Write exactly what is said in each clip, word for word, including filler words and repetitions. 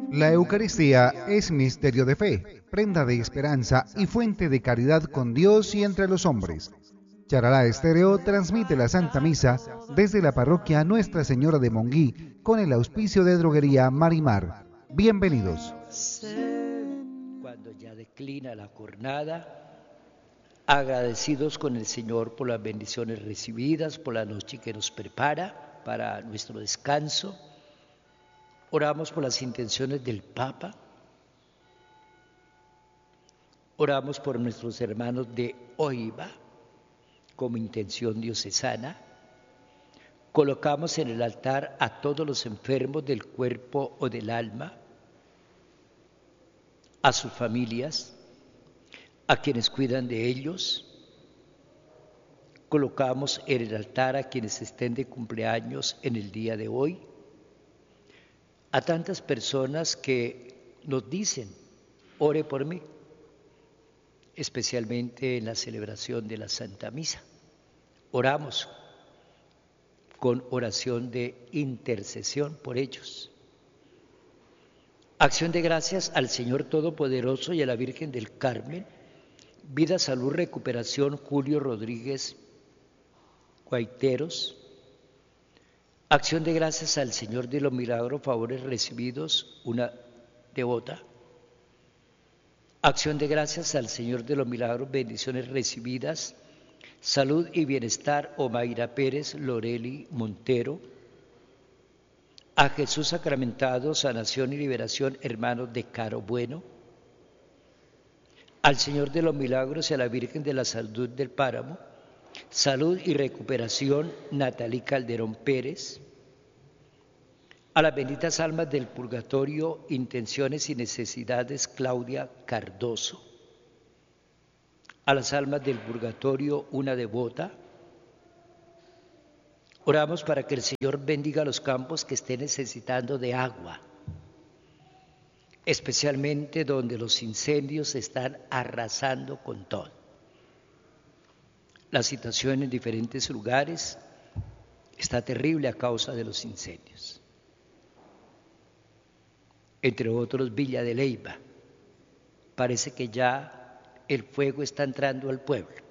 La Eucaristía es misterio de fe, prenda de esperanza y fuente de caridad con Dios y entre los hombres. Charalá Estéreo transmite la Santa Misa desde la parroquia Nuestra Señora de Monguí con el auspicio de Droguería Marimar. Bienvenidos. Cuando ya declina la jornada, agradecidos con el Señor por las bendiciones recibidas, por la noche que nos prepara para nuestro descanso. Oramos por las intenciones del Papa. Oramos por nuestros hermanos de Oiva como intención diocesana. Colocamos en el altar a todos los enfermos del cuerpo o del alma, a sus familias, a quienes cuidan de ellos. Colocamos en el altar a quienes estén de cumpleaños en el día de hoy, a tantas personas que nos dicen, ore por mí, especialmente en la celebración de la Santa Misa. Oramos con oración de intercesión por ellos. Acción de gracias al Señor Todopoderoso y a la Virgen del Carmen. Vida, salud, recuperación, Julio Rodríguez Guaiteros. Acción de gracias al Señor de los Milagros, favores recibidos, una devota. Acción de gracias al Señor de los Milagros, bendiciones recibidas, salud y bienestar, Omaira Pérez, Loreli Montero. A Jesús sacramentado, sanación y liberación, hermanos de Caro Bueno. Al Señor de los Milagros y a la Virgen de la Salud del Páramo, salud y recuperación, Natalí Calderón Pérez. A las benditas almas del purgatorio, intenciones y necesidades, Claudia Cardoso. A las almas del purgatorio, una devota. Oramos para que el Señor bendiga los campos que estén necesitando de agua, especialmente donde los incendios están arrasando con todo. La situación en diferentes lugares está terrible a causa de los incendios. Entre otros, Villa de Leyva. Parece que ya el fuego está entrando al pueblo.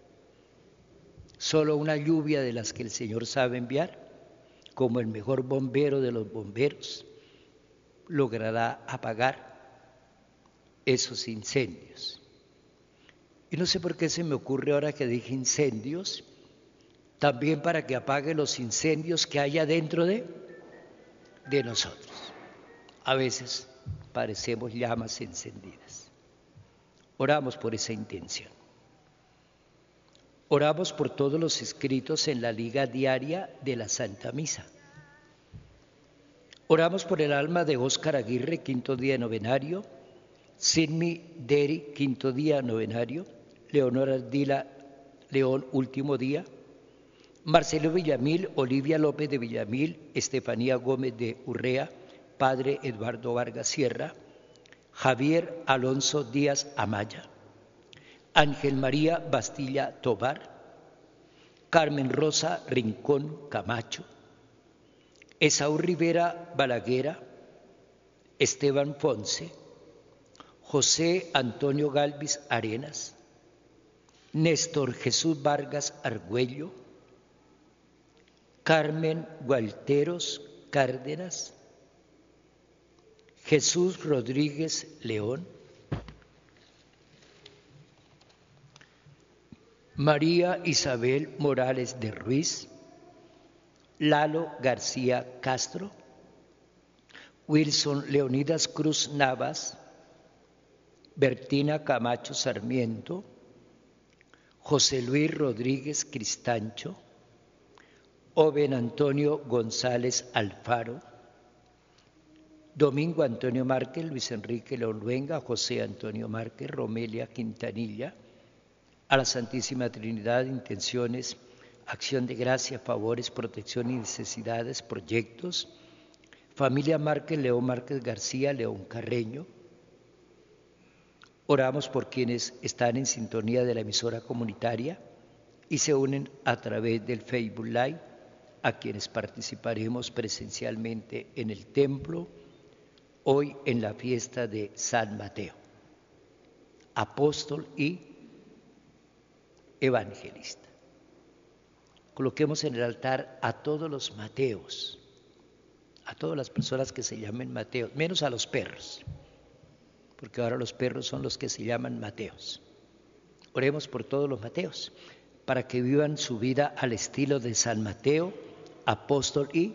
Solo una lluvia de las que el Señor sabe enviar, como el mejor bombero de los bomberos, logrará apagar esos incendios. Y no sé por qué se me ocurre ahora que dije incendios, también para que apague los incendios que haya dentro de, de nosotros. A veces parecemos llamas encendidas. Oramos por esa intención. Oramos por todos los inscritos en la Liga Diaria de la Santa Misa. Oramos por el alma de Óscar Aguirre, quinto día novenario, Sidney Deri, quinto día novenario, Leonora Ardila León, último día, Marcelo Villamil, Olivia López de Villamil, Estefanía Gómez de Urrea, Padre Eduardo Vargas Sierra, Javier Alonso Díaz Amaya, Ángel María Bastilla Tobar, Carmen Rosa Rincón Camacho, Esaú Rivera Balaguera, Esteban Fonse, José Antonio Galvis Arenas, Néstor Jesús Vargas Argüello, Carmen Gualteros Cárdenas, Jesús Rodríguez León, María Isabel Morales de Ruiz, Lalo García Castro, Wilson Leonidas Cruz Navas, Bertina Camacho Sarmiento, José Luis Rodríguez Cristancho, Oben Antonio González Alfaro, Domingo Antonio Márquez, Luis Enrique León Luenga, José Antonio Márquez, Romelia Quintanilla, a la Santísima Trinidad, intenciones, acción de gracia, favores, protección y necesidades, proyectos, familia Márquez, León Márquez García, León Carreño. Oramos por quienes están en sintonía de la emisora comunitaria y se unen a través del Facebook Live, a quienes participaremos presencialmente en el templo. hoy en la fiesta de San Mateo, apóstol y evangelista. Coloquemos en el altar a todos los Mateos, a todas las personas que se llamen Mateos, menos a los perros, porque ahora los perros son los que se llaman Mateos. Oremos por todos los Mateos, para que vivan su vida al estilo de San Mateo, apóstol y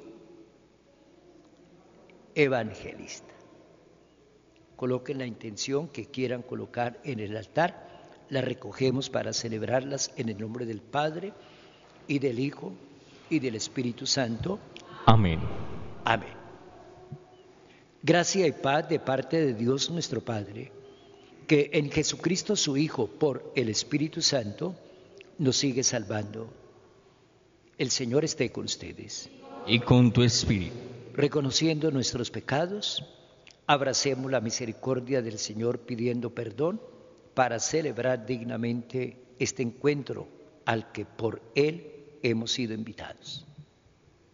evangelista. Coloquen la intención que quieran colocar en el altar, la recogemos para celebrarlas en el nombre del Padre, y del Hijo, y del Espíritu Santo. Amén. Amén. Gracia y paz de parte de Dios nuestro Padre, que en Jesucristo su Hijo, por el Espíritu Santo, nos sigue salvando. El Señor esté con ustedes. Y con tu espíritu. Reconociendo nuestros pecados, abracemos la misericordia del Señor pidiendo perdón para celebrar dignamente este encuentro al que por Él hemos sido invitados.